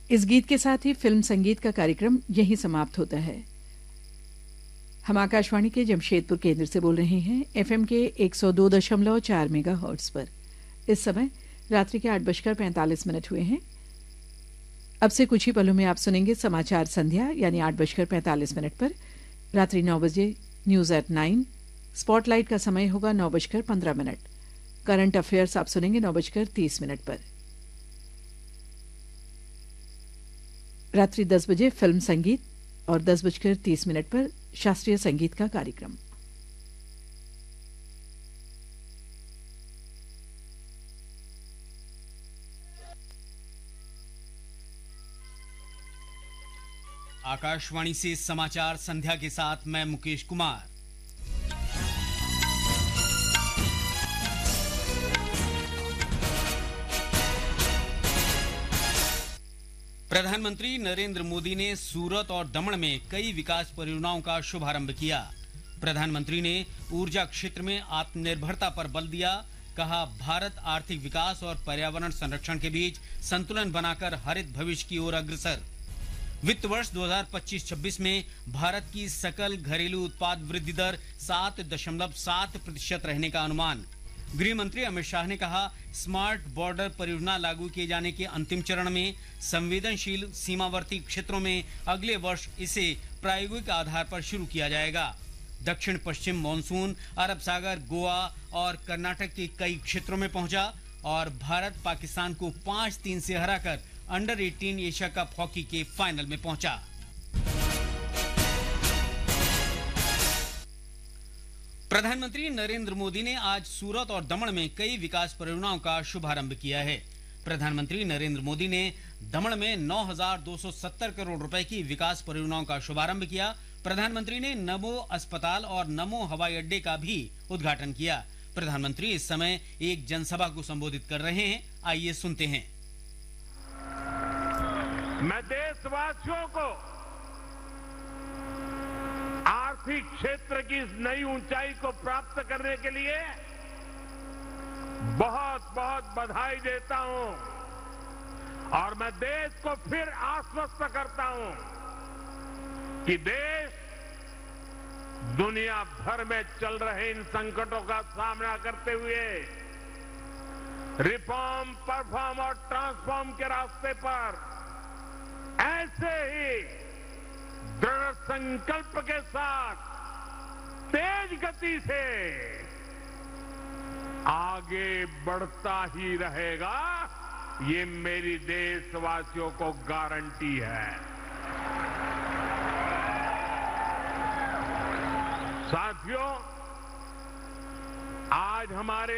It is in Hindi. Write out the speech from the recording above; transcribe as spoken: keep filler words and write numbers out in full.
इस गीत के साथ ही फिल्म संगीत का कार्यक्रम यहीं समाप्त होता है। हम आकाशवाणी के जमशेदपुर केंद्र से बोल रहे हैं एफएम के एक सौ दो दशमलव चार मेगाहर्ट्ज पर। इस समय रात्रि के आठ बजकर पैंतालीस मिनट हुए हैं। अब से कुछ ही पलों में आप सुनेंगे समाचार संध्या यानी आठ बजकर पैंतालीस मिनट पर। रात्रि नौ बजे न्यूज एट नाइन। स्पॉटलाइट का समय होगा नौ बजकर पंद्रह मिनट। करंट अफेयर्स आप सुनेंगे नौ बजकर तीस मिनट पर। रात्रि दस बजे फिल्म संगीत और दस बजकर तीस मिनट पर शास्त्रीय संगीत का कार्यक्रम। आकाशवाणी से समाचार संध्या के साथ मैं मुकेश कुमार। प्रधानमंत्री नरेंद्र मोदी ने सूरत और दमन में कई विकास परियोजनाओं का शुभारंभ किया। प्रधानमंत्री ने ऊर्जा क्षेत्र में आत्मनिर्भरता पर बल दिया। कहा, भारत आर्थिक विकास और पर्यावरण संरक्षण के बीच संतुलन बनाकर हरित भविष्य की ओर अग्रसर। वित्त वर्ष दो हज़ार पच्चीस छब्बीस में भारत की सकल घरेलू उत्पाद वृद्धि दर सात दशमलव सात प्रतिशत रहने का अनुमान। गृह मंत्री अमित शाह ने कहा, स्मार्ट बॉर्डर परियोजना लागू किए जाने के अंतिम चरण में। संवेदनशील सीमावर्ती क्षेत्रों में अगले वर्ष इसे प्रायोगिक आधार पर शुरू किया जाएगा। दक्षिण पश्चिम मॉनसून अरब सागर, गोवा और कर्नाटक के कई क्षेत्रों में पहुंचा और भारत पाकिस्तान को पांच तीन से हराकर अंडर अठारह एशिया कप हॉकी के फाइनल में पहुंचा। प्रधानमंत्री नरेंद्र मोदी ने आज सूरत और दमन में कई विकास परियोजनाओं का शुभारंभ किया है। प्रधानमंत्री नरेंद्र मोदी ने दमन में नौ हज़ार दो सौ सत्तर करोड़ रुपए की विकास परियोजनाओं का शुभारंभ किया। प्रधानमंत्री ने नमो अस्पताल और नमो हवाई अड्डे का भी उद्घाटन किया। प्रधानमंत्री इस समय एक जनसभा को संबोधित कर रहे हैं। आइए सुनते हैं। मैं देशवासियों को आर्थिक क्षेत्र की इस नई ऊंचाई को प्राप्त करने के लिए बहुत बहुत बधाई देता हूं और मैं देश को फिर आश्वस्त करता हूं कि देश दुनिया भर में चल रहे इन संकटों का सामना करते हुए रिफॉर्म, परफॉर्म और ट्रांसफॉर्म के रास्ते पर ऐसे ही दृढ़ संकल्प के साथ तेज गति से आगे बढ़ता ही रहेगा, ये मेरी देशवासियों को गारंटी है। साथियों, आज हमारे